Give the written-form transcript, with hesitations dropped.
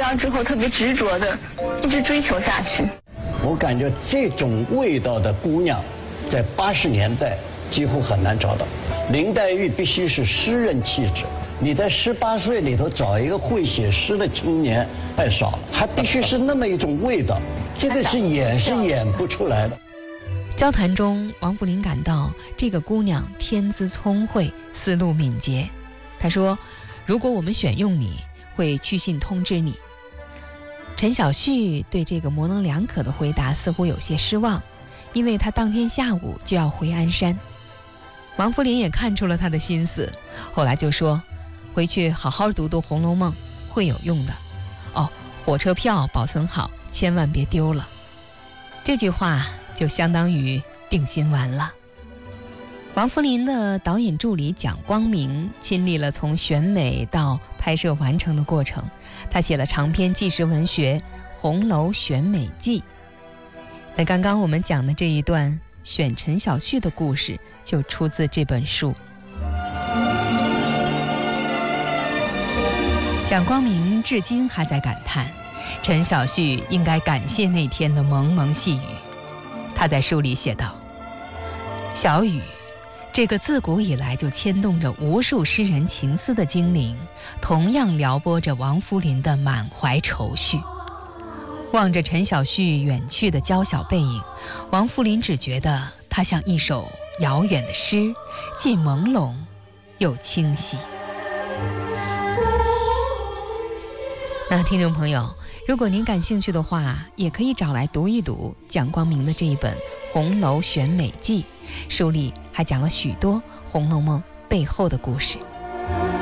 到之后特别执着的一直追求下去。 我感觉这种味道的姑娘，在80年代几乎很难找到。林黛玉必须是诗人气质，你在18岁里头找一个会写诗的青年太少了，还必须是那么一种味道，这个是演不出来的。 交谈中，王福林感到这个姑娘天资聪慧，思路敏捷。他说，如果我们选用你，会去信通知你。陈小旭对这个模棱两可的回答似乎有些失望，因为他当天下午就要回鞍山。王福林也看出了他的心思，后来就说，回去好好读读《红楼梦》会有用的。哦，火车票保存好，千万别丢了。这句话就相当于定心丸了。王福林的导演助理蒋光明亲历了从选美到拍摄完成的过程，他写了长篇纪实文学《红楼选美记》。那刚刚我们讲的这一段选陈小旭的故事就出自这本书。蒋光明至今还在感叹，陈小旭应该感谢那天的蒙蒙细雨。他在书里写道，小雨，这个自古以来就牵动着无数诗人情思的精灵，同样撩拨着王福林的满怀愁绪。望着陈小旭远去的娇小背影，王福林只觉得他像一首遥远的诗，既朦胧又清晰。那听众朋友，如果您感兴趣的话，也可以找来读一读蒋光明的这一本《红楼选美记》，书里还讲了许多《红楼梦》背后的故事。